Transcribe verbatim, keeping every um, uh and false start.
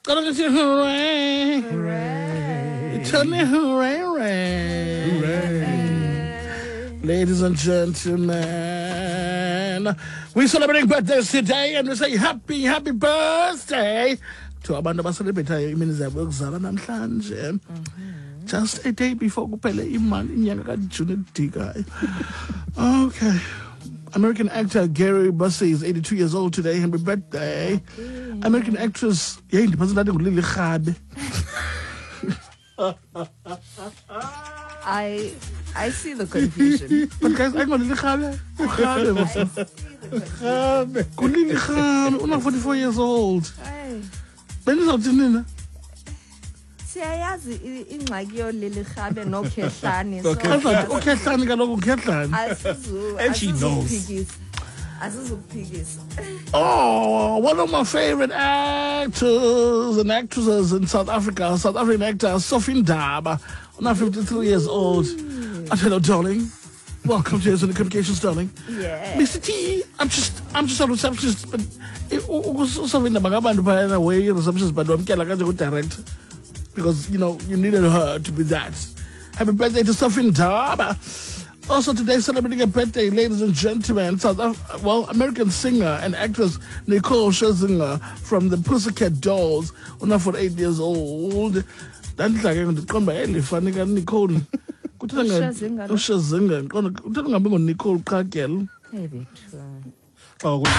Gotta get you hooray. Hooray. Tell me hooray, hooray. Hooray. Ladies and gentlemen, we're celebrating birthdays today and we say happy, happy birthday to abantu abaselebrate imini zabo yokuzalwa namhlanje. Just a day before kuphele imali inyanga kaJune edikayo. Okay. American actor Gary Busey is eighty-two years old today. Happy birthday. Okay. American actress, yeah, independent Lily Khabe. I I see the confusion. But guys, I'm going to Lily Khabe. Khabe. Lily Khabe. Una forty-four years old. Hey. Benizawuthini? Siyayazi ingxaki yo Lily Khabe no Khehlani. So uKhehlani kaloku uKhehlani. Asizu. And she knows. Oh, one of my favorite actors and actresses in South Africa, South African actor Sophie Ndaba, now fifty-three years old. I hello, darling. Welcome to the Communications, darling. Yeah. Mister T, I'm just, I'm just a receptionist, but Sophie Ndaba ngabantu phayana way receptionist, but I'm like direct because you know you needed her to be that. Happy birthday to Sophie Ndaba. Also today, celebrating a birthday, ladies and gentlemen, South Af- well, American singer and actress Nicole Scherzinger from the Pussycat Dolls, now forty-eight years old. That's like I'm funny Nicole. Scherzinger. Scherzinger. Nicole Kagel. Oh.